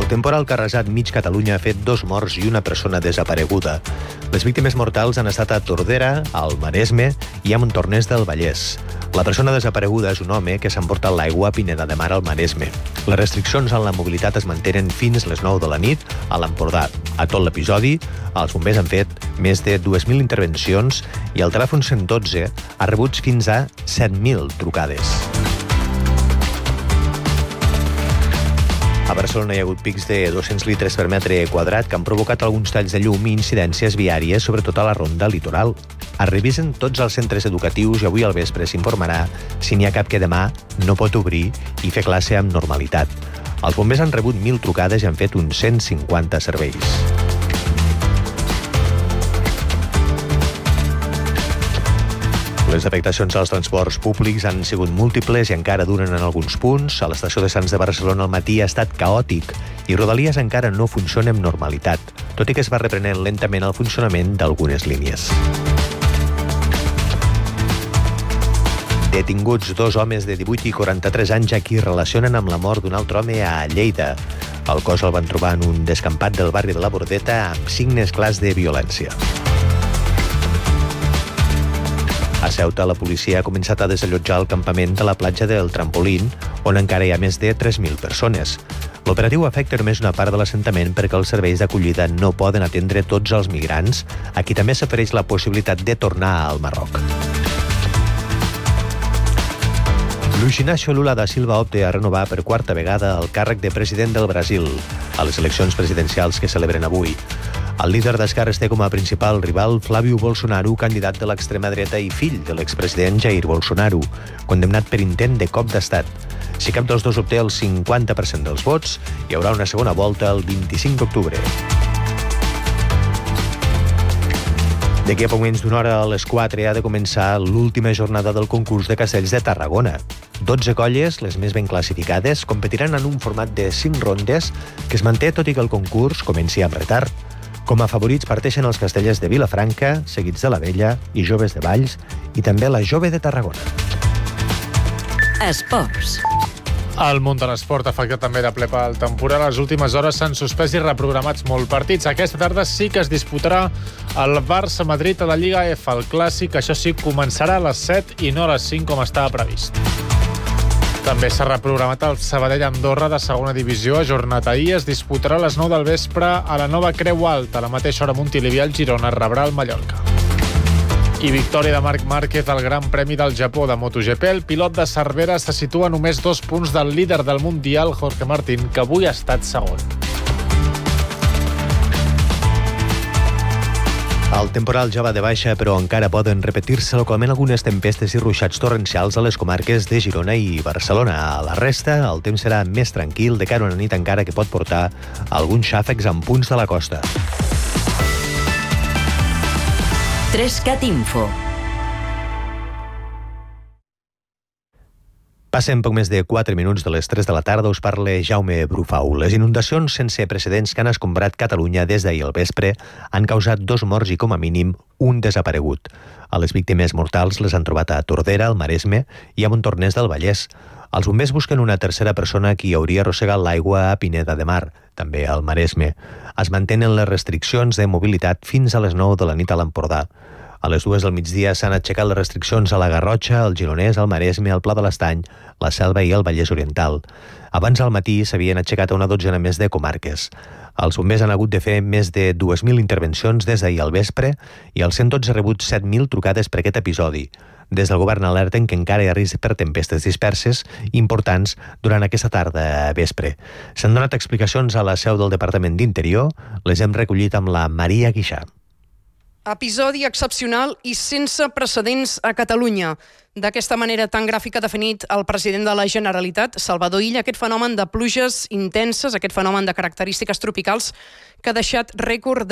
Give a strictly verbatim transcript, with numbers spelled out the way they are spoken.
El temporal que ha arrasat mig Catalunya ha fet dos morts i una persona desapareguda. Les víctimes mortals han estat a Tordera, al Maresme i a Montornès del Vallès. La persona desapareguda és un home que s'ha emportat l'aigua a Pineda de Mar al Maresme. Les restriccions en la mobilitat es mantenen fins les nou de la nit a l'Empordà. A tot l'episodi, els bombers han fet més de dues mil intervencions i el telèfon cent dotze ha rebut fins a set mil trucades. A Barcelona hi ha hagut pics de dos-cents litres per metre quadrat que han provocat alguns talls de llum i incidències viàries, sobretot a la ronda litoral. Es revisen tots els centres educatius i avui al vespre s'informarà si n'hi ha cap que demà no pot obrir i fer classe amb normalitat. Els bombers han rebut mil trucades i han fet uns cent cinquanta serveis. Les afectacions als transports públics han sigut múltiples i encara duren en alguns punts. A l'estació de Sants de Barcelona al matí ha estat caòtic i Rodalies encara no funciona amb normalitat, tot i que es va reprenent lentament el funcionament d'algunes línies. Detinguts dos homes de divuit i quaranta-tres anys a qui relacionen amb la mort d'un altre home a Lleida. El cos el van trobar en un descampat del barri de la Bordeta amb signes clars de violència. A Ceuta, la policia ha començat a desallotjar el campament de la platja del Trampolín, on encara hi ha més de tres mil persones. L'operatiu afecta només una part de l'assentament perquè els serveis d'acollida no poden atendre tots els migrants, a qui també s'ofereix la possibilitat de tornar al Marroc. Luiz Inácio Lula da Silva opta a renovar per quarta vegada el càrrec de president del Brasil a les eleccions presidencials que celebren avui. El líder d'Esquerres té com a principal rival Flávio Bolsonaro, candidat de l'extrema dreta i fill de l'expresident Jair Bolsonaro, condemnat per intent de cop d'estat. Si cap dels dos obté el cinquanta per cent dels vots, hi haurà una segona volta el vint-i-cinc d'octubre. D'aquí a poc menys d'una hora a les quatre ha de començar l'última jornada del concurs de castells de Tarragona. dotze colles, les més ben classificades, competiran en un format de cinc rondes que es manté tot i que el concurs comenci amb retard. Com a favorits parteixen els castellers de Vilafranca, seguits de la Vella i Joves de Valls, i també la Jove de Tarragona. Esports. El món de l'esport afectat també de ple pel temporal. A les últimes hores s'han suspès i reprogramats molts partits. Aquesta tarda sí que es disputarà el Barça-Madrid a la Lliga F. El clàssic, això sí, començarà a les set i no a les cinc com estava previst. També s'ha reprogramat el Sabadell-Andorra de segona divisió. Ajornat ahir, es disputarà a les nou del vespre a la nova Creu Alta. A la mateixa hora Montilivi, el Girona rebrà el Mallorca. I victòria de Marc Márquez al Gran Premi del Japó de MotoGP. El pilot de Cervera se situa a només dos punts del líder del Mundial, Jorge Martín, que avui ha estat segon. El temporal ja va de baixa, però encara poden repetir-se localment algunes tempestes i ruixats torrencials a les comarques de Girona i Barcelona. A la resta, el temps serà més tranquil de cara a una nit encara que pot portar alguns xàfecs en punts de la costa. Trescat Info. Passen poc més de quatre minuts de les tres de la tarda. Us parla Jaume Brufau. Les inundacions sense precedents que han escombrat Catalunya des d'ahir al vespre han causat dos morts i, com a mínim, un desaparegut. A les víctimes mortals les han trobat a Tordera, al Maresme, i a Montornès del Vallès. Els bombers busquen una tercera persona qui hauria arrossegat l'aigua a Pineda de Mar, també al Maresme. Es mantenen les restriccions de mobilitat fins a les nou de la nit a l'Empordà. A les dues del migdia s'han aixecat les restriccions a la Garrotxa, al Gironès, al Maresme, al Pla de l'Estany, la Selva i el Vallès Oriental. Abans al matí s'havien aixecat a una dotzena més de comarques. Els bombers han hagut de fer més de dues mil intervencions des d'ahir al vespre i el cent dotze ha rebut set mil trucades per aquest episodi. Des del govern alerten que encara hi ha risc per tempestes disperses importants durant aquesta tarda a vespre. S'han donat explicacions a la seu del Departament d'Interior, les hem recollit amb la Maria Guixà. Episodi excepcional i sense precedents a Catalunya. D'aquesta manera tan gràfica ha definit el president de la Generalitat, Salvador Illa, aquest fenomen de pluges intenses, aquest fenomen de característiques tropicals que ha deixat rècord de